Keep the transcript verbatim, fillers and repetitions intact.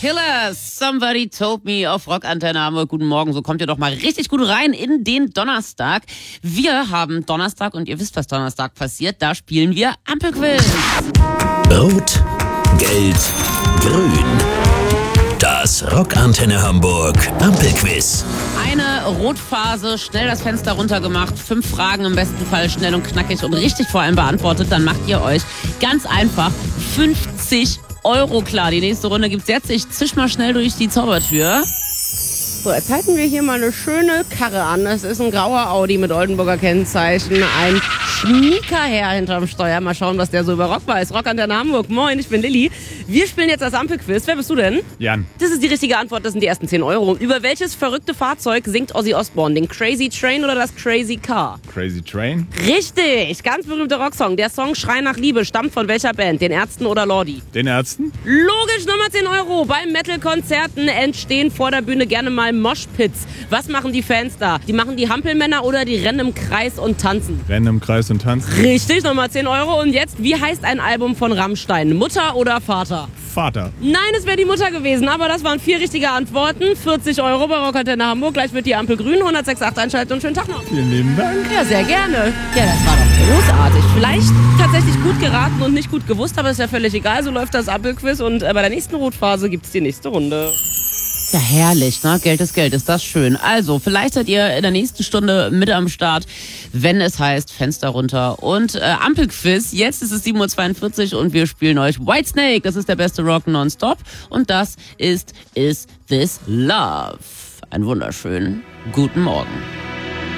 Killers, Somebody Told Me auf Rockantenne Hamburg. Guten Morgen, so kommt ihr doch mal richtig gut rein in den Donnerstag. Wir haben Donnerstag und ihr wisst, was Donnerstag passiert. Da spielen wir Ampelquiz. Rot, Gelb, Grün. Das Rockantenne Hamburg Ampelquiz. Eine Rotphase, schnell das Fenster runtergemacht, fünf Fragen im besten Fall schnell und knackig und richtig vor allem beantwortet. Dann macht ihr euch ganz einfach fünfzig Euro klar. Die nächste Runde gibt's jetzt. Ich zisch mal schnell durch die Zaubertür. So, jetzt halten wir hier mal eine schöne Karre an. Das ist ein grauer Audi mit Oldenburger Kennzeichen. Ein schnieker Herr hinterm Steuer. Mal schauen, was der so über Rock weiß. Rockantenne Hamburg. Moin, ich bin Lilly. Wir spielen jetzt das Ampelquiz. Wer bist du denn? Jan. Das ist die richtige Antwort. Das sind die ersten zehn Euro. Über welches verrückte Fahrzeug singt Ozzy Osbourne? Den Crazy Train oder das Crazy Car? Crazy Train. Richtig. Ganz berühmter Rocksong. Der Song Schrei nach Liebe stammt von welcher Band? Den Ärzten oder Lordi? Den Ärzten. Logisch, Nummer zehn Euro. Bei Metal-Konzerten entstehen vor der Bühne gerne mal Moshpits. Was machen die Fans da? Die machen die Hampelmänner oder die rennen im Kreis und tanzen? Rennen im Kreis und tanzen. Richtig, nochmal zehn Euro. Und jetzt, wie heißt ein Album von Rammstein? Mutter oder Vater? Vater. Nein, es wäre die Mutter gewesen, aber das waren vier richtige Antworten. vierzig Euro bei Rockantenne Hamburg. Gleich wird die Ampel grün. hundertsechs Komma acht einschalten und schönen Tag noch. Vielen lieben Dank. Ja, sehr gerne. Ja, das war doch großartig. Vielleicht tatsächlich gut geraten und nicht gut gewusst, aber ist ja völlig egal. So läuft das Ampelquiz und äh, bei der nächsten Rotphase gibt's die nächste Runde. Ja, herrlich, ne? Geld ist Geld, ist das schön. Also, vielleicht seid ihr in der nächsten Stunde mit am Start, wenn es heißt Fenster runter und äh, Ampelquiz. Jetzt ist es sieben Uhr zweiundvierzig und wir spielen euch Whitesnake. Das ist der beste Rock nonstop und das ist Is This Love. Einen wunderschönen guten Morgen.